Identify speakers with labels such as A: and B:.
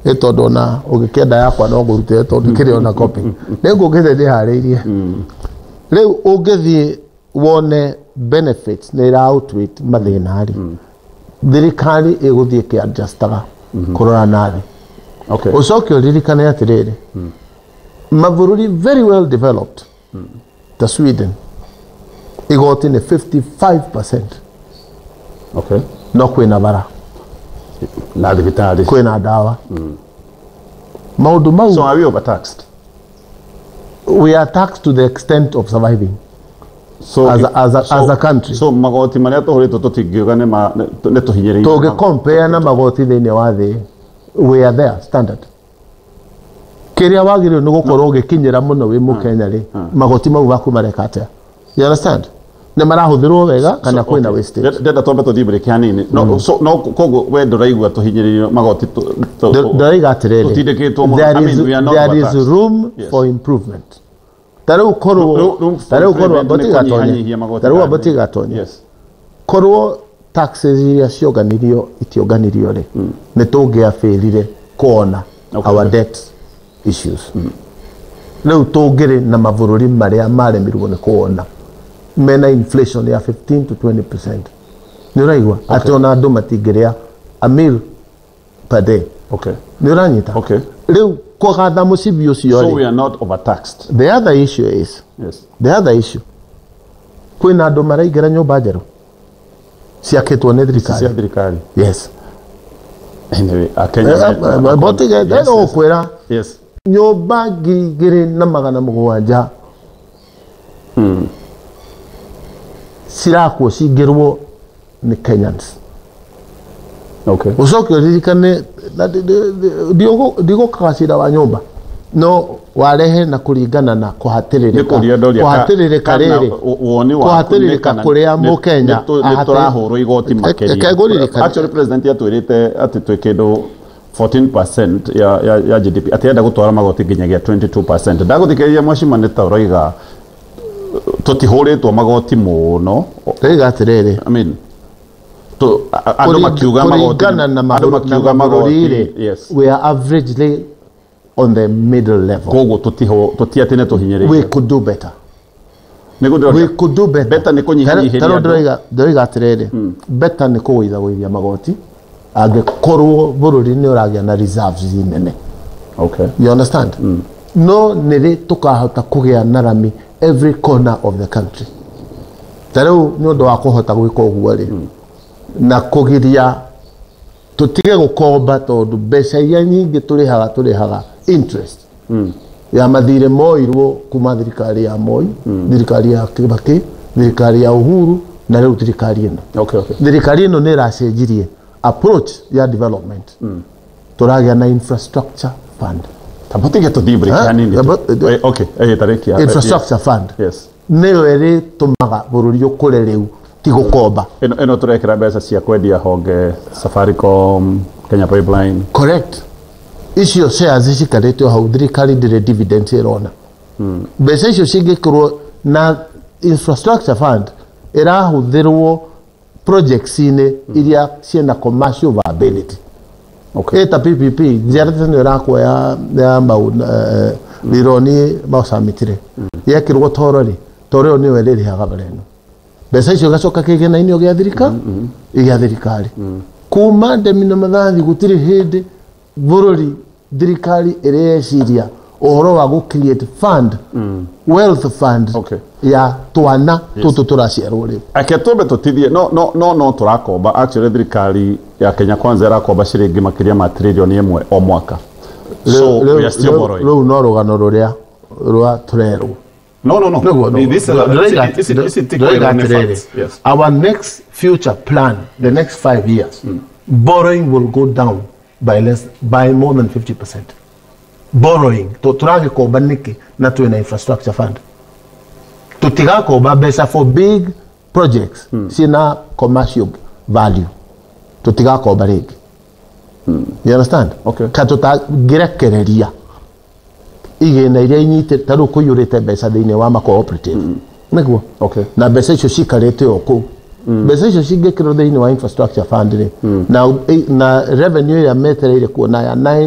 A: etondo na ugikenda yakwa no ngurute etondo kiri ona copy nego ngithe hariirie riu ungithie wone benefits ne outwit mathina ari thirikari iguthie ki adjustaga kurora nathi
B: okay
A: ucokio ririkane atiriri mabũrũri very well developed ta Sweden igoti ni 55%
B: okay
A: no kwina bara
B: na thibitari
A: kwina dawa maundu mau
B: so are we overtaxed
A: we are taxed to the extent of surviving
B: so
A: as a country
B: so magoti maria tuhurito tutingiuga ne tuhinyiriire
A: toge compare na magoti thini wa thi we are there standard kiria wagirio ni gukorwo gikinyira muno wi mukenya ri magoti mau baku marekate you understand ne marahuthirwo wega kana kwina wastage
B: ndenda tombe to thibre kianini no so no kogo we ndiraigua tuhinyiriire magoti
A: ndaiga atiriri there is room for improvement taru korwo aboti gatonya korwo taxes iria cionganirio itionganirio ri ni tungiafirire kuona our debt issues riu tungiri na mabũrũri maria maremirwo ni kuona mena inflation ya 15 to 20%. Ni uraigua ati ona andu matingiria a meal per day.
B: Okay.
A: Ni uranyita.
B: Okay.
A: Riu kugatha mucibi ucio
B: so we are not overtaxed.
A: The other issue is the other issue kwina andu maraingira nyumba njeru ciakitwo ni thirikari. Yes.
B: Anyway, Kenya
A: botige ndego kwira
B: yes
A: nyumba ngiri na magana mugwanja sirakwo cingirwo ni Kenyans.
B: Okay.
A: Ucokio ririkane ndigo kagacira wa nyumba no warehe na kuringana na kuhatiririka riri kuhatiririka kuria mukenya
B: turahurwo igoti makeria actually president yatwirite ati twekindu 14% ya GDP atienda gutwara magoti nginyagia 22%. Ndaguthikiriria mwashima nita uraiga tutihuritwo magoti muno
A: riga atiriri
B: I mean to andu makiuga magoti yes
A: we are averagely on the middle level
B: kogo tutiatine tuhinyiriire
A: we could do better
B: we could do better ni kunyihinya
A: ndiriga atiriri better ni kuwithia magoti angikorwo bururi ni uragia na reserves nene.
B: Okay.
A: You understand? No nire tukahota kugia narami every corner of the country. Tarau ni undu wa kuhota gwika uguo ri na kugiria tutige gukomba tondu mbeca iria nyingi turihaga interest ya mathire moirwo kuma thirikari ya Moi, thirikari ya Kibaki, thirikari ya Uhuru na riu thirikari ino.
B: Okay.
A: Thirikari ino ni racenjirie approach ya development. Turagia na infrastructure fund.
B: Tabotige to dibre kanini. Okay, tarekia.
A: Infrastructure fund.
B: Yes.
A: Neo eri tumaga bururi ukure riu ti gukomba.
B: Eno turekera mbeca cia kwendia honge Safaricom, Kenya Pipeline.
A: Correct. Icio shares cikaretwo hau thirikari ndire dividends irona. Mbeca icio cingikirwo na infrastructure fund irahuthirwo projects ine iria ciena commercial viability.
B: Okay.
A: Eta PPP njerete ni rakwa ya bironi mausamitire yekirwo torori ni weleri hagabareno besa icio gacoka kigena inio gya thirikari kuma ndemina mathathi gutiri hindi bururi thirikari ireciria uhoro wa gu create fund wealth fund ya twana tutu turaciarwo ri
B: aketombe tutithie no turakomba actually thirikari ya Kenya Kwanza irakomba ciringi makiria ma trillion imwe o mwaka so we are still borrowing
A: no rugano ruria rwa turero
B: no this
A: is our next future plan the next 5 years borrowing will go down by more than 50%. Borrowing to turage komba niki na tuena infrastructure fund tutiga komba besa for big projects sina commercial value tutiga komba rigi you understand?
B: Okay.
A: Katuta girekereria igena iria inyite taru kuyurite besa thini wa ma cooperative niguo
B: okay
A: na besa icio cikarite oku besa icio cingekirwo thini wa infrastructure fund na revenue ya metereire kuona ya 9